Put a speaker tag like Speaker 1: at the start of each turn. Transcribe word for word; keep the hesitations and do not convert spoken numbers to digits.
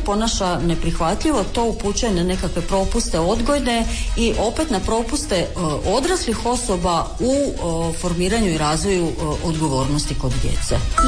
Speaker 1: ponaša neprihvatljivo, to upućuje na nekakve propuste odgojne i opet na propuste odraslih osoba u formiranju i razvoju odgovornosti kod djece.